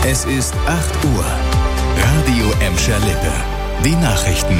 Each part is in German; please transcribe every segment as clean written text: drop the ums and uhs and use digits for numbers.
Es ist 8 Uhr. Radio Emscher Lippe. Die Nachrichten.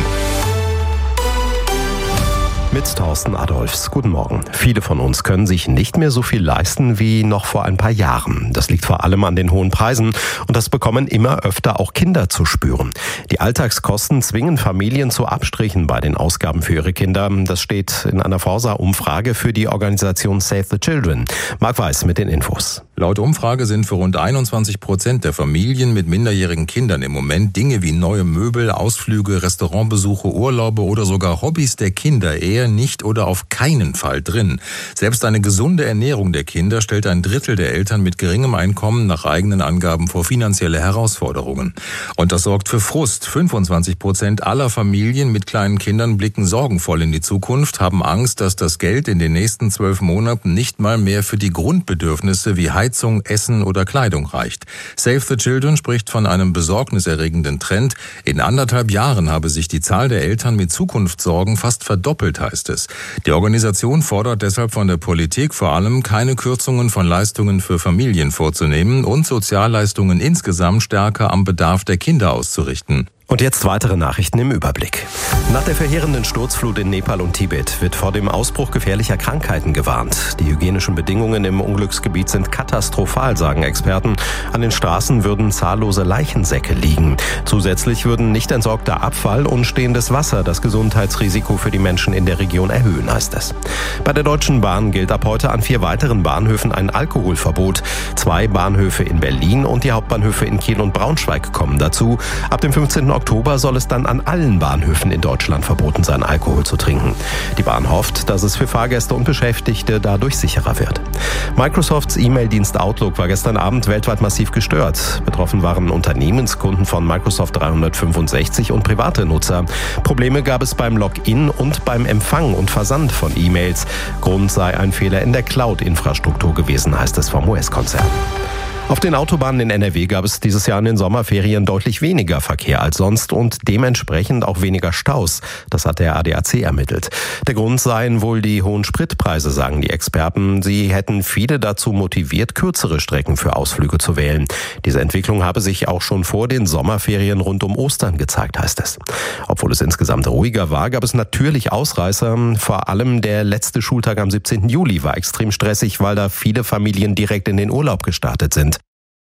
Mit Thorsten Adolfs. Guten Morgen. Viele von uns können sich nicht mehr so viel leisten wie noch vor ein paar Jahren. Das liegt vor allem an den hohen Preisen und das bekommen immer öfter auch Kinder zu spüren. Die Alltagskosten zwingen Familien zu Abstrichen bei den Ausgaben für ihre Kinder. Das steht in einer Forsa-Umfrage für die Organisation Save the Children. Marc Weiß mit den Infos. Laut Umfrage sind für rund 21% der Familien mit minderjährigen Kindern im Moment Dinge wie neue Möbel, Ausflüge, Restaurantbesuche, Urlaube oder sogar Hobbys der Kinder eher nicht oder auf keinen Fall drin. Selbst eine gesunde Ernährung der Kinder stellt ein Drittel der Eltern mit geringem Einkommen nach eigenen Angaben vor finanzielle Herausforderungen. Und das sorgt für Frust. 25% aller Familien mit kleinen Kindern blicken sorgenvoll in die Zukunft, haben Angst, dass das Geld in den nächsten 12 Monaten nicht mal mehr für die Grundbedürfnisse wie Heizung, Essen oder Kleidung reicht. Save the Children spricht von einem besorgniserregenden Trend. In 1,5 Jahren habe sich die Zahl der Eltern mit Zukunftssorgen fast verdoppelt, heißt es. Die Organisation fordert deshalb von der Politik vor allem, keine Kürzungen von Leistungen für Familien vorzunehmen und Sozialleistungen insgesamt stärker am Bedarf der Kinder auszurichten. Und jetzt weitere Nachrichten im Überblick. Nach der verheerenden Sturzflut in Nepal und Tibet wird vor dem Ausbruch gefährlicher Krankheiten gewarnt. Die hygienischen Bedingungen im Unglücksgebiet sind katastrophal, sagen Experten. An den Straßen würden zahllose Leichensäcke liegen. Zusätzlich würden nicht entsorgter Abfall und stehendes Wasser das Gesundheitsrisiko für die Menschen in der Region erhöhen, heißt es. Bei der Deutschen Bahn gilt ab heute an 4 weiteren Bahnhöfen ein Alkoholverbot. 2 Bahnhöfe in Berlin und die Hauptbahnhöfe in Kiel und Braunschweig kommen dazu. Ab dem 15. Oktober soll es dann an allen Bahnhöfen in Deutschland verboten sein, Alkohol zu trinken. Die Bahn hofft, dass es für Fahrgäste und Beschäftigte dadurch sicherer wird. Microsofts E-Mail-Dienst Outlook war gestern Abend weltweit massiv gestört. Betroffen waren Unternehmenskunden von Microsoft 365 und private Nutzer. Probleme gab es beim Login und beim Empfang und Versand von E-Mails. Grund sei ein Fehler in der Cloud-Infrastruktur gewesen, heißt es vom US-Konzern. Auf den Autobahnen in NRW gab es dieses Jahr in den Sommerferien deutlich weniger Verkehr als sonst und dementsprechend auch weniger Staus. Das hat der ADAC ermittelt. Der Grund seien wohl die hohen Spritpreise, sagen die Experten. Sie hätten viele dazu motiviert, kürzere Strecken für Ausflüge zu wählen. Diese Entwicklung habe sich auch schon vor den Sommerferien rund um Ostern gezeigt, heißt es. Obwohl es insgesamt ruhiger war, gab es natürlich Ausreißer. Vor allem der letzte Schultag am 17. Juli war extrem stressig, weil da viele Familien direkt in den Urlaub gestartet sind.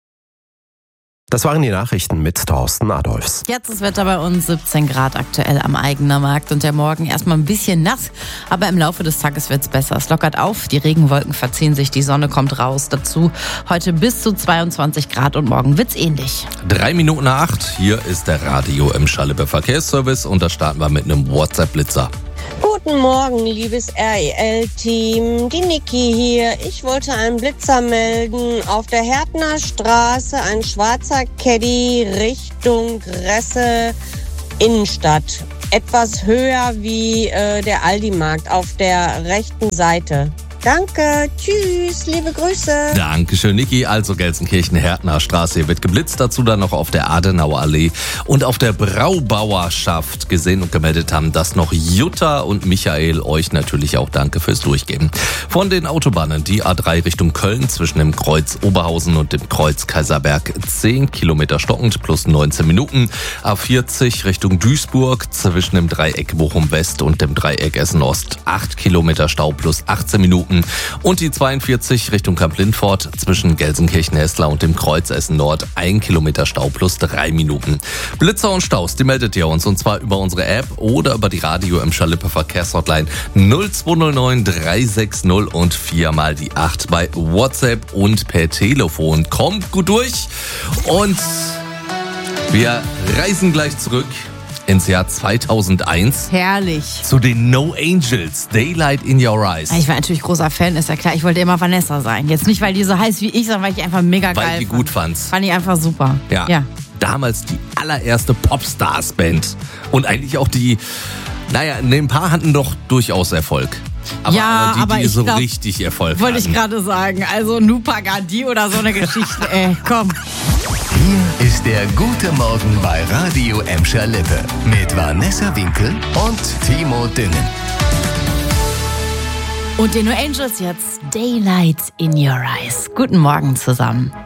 Das waren die Nachrichten mit Thorsten Adolfs. Jetzt ist Wetter bei uns 17 Grad aktuell am Eigener Markt und der Morgen erstmal ein bisschen nass, aber im Laufe des Tages wird's besser. Es lockert auf, die Regenwolken verziehen sich, die Sonne kommt raus. Dazu heute bis zu 22 Grad und morgen wird's ähnlich. 7:03, hier ist der Radio Emscher Lippe Verkehrsservice und da starten wir mit einem WhatsApp-Blitzer. Guten Morgen, liebes REL-Team. Die Niki hier. Ich wollte einen Blitzer melden. Auf der Härtner Straße ein schwarzer Caddy Richtung Gresse Innenstadt. Etwas höher wie der Aldi-Markt auf der rechten Seite. Danke, tschüss, liebe Grüße. Dankeschön, Niki. Also Gelsenkirchen-Härtner Straße, hier wird geblitzt. Dazu dann noch auf der Adenauer Allee und auf der Braubauerschaft gesehen und gemeldet haben, dass noch Jutta und Michael. Euch natürlich auch danke fürs Durchgeben. Von den Autobahnen, die A3 Richtung Köln zwischen dem Kreuz Oberhausen und dem Kreuz Kaiserberg 10 Kilometer stockend plus 19 Minuten. A40 Richtung Duisburg zwischen dem Dreieck Bochum West und dem Dreieck Essen Ost 8 Kilometer Stau plus 18 Minuten. Und die 42 Richtung Kamp-Lindfort zwischen Gelsenkirchen-Hessler und dem Kreuz Essen Nord 1 Kilometer Stau plus 3 Minuten. Blitzer und Staus, die meldet ihr uns und zwar über unsere App oder über die Radio Emscher Lippe Verkehrshotline 0209 360 und 4 mal die 8 bei WhatsApp und per Telefon. Kommt gut durch und wir reisen gleich zurück ins Jahr 2001. Herrlich. Zu den No Angels, Daylight in Your Eyes. Ich war natürlich großer Fan, ist ja klar. Ich wollte immer Vanessa sein. Jetzt nicht, weil die so heiß wie ich, sondern weil ich einfach mega geil fand. Weil die gut fandst. Fand ich einfach super. Ja. Damals die allererste Popstars-Band. Und eigentlich auch die, ein paar hatten doch durchaus Erfolg. Aber die so glaub, richtig Erfolg wollte ich gerade sagen. Also Nupa Gandhi oder so eine Geschichte. Komm. Hier ist der Gute Morgen bei Radio Emscher Lippe mit Vanessa Winkel und Timo Düngen. Und den No Angels jetzt Daylight in Your Eyes. Guten Morgen zusammen.